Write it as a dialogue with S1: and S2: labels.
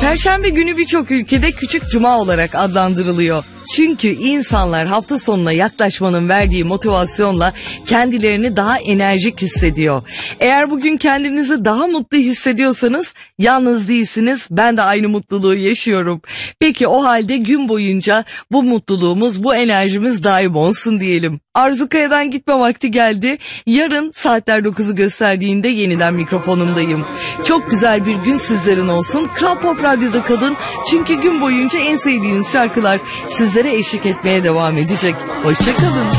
S1: Perşembe günü birçok ülkede küçük cuma olarak adlandırılıyor. Çünkü insanlar hafta sonuna yaklaşmanın verdiği motivasyonla kendilerini daha enerjik hissediyor. Eğer bugün kendinizi daha mutlu hissediyorsanız yalnız değilsiniz. Ben de aynı mutluluğu yaşıyorum. Peki o halde gün boyunca bu mutluluğumuz, bu enerjimiz daim olsun diyelim. Arzu Kaya'dan gitme vakti geldi. Yarın saatler 9'u gösterdiğinde yeniden mikrofonumdayım. Çok güzel bir gün sizlerin olsun. Kral Pop Radyo'da kalın. Çünkü gün boyunca en sevdiğiniz şarkılar sizlere eşlik etmeye devam edecek. Hoşça kalın.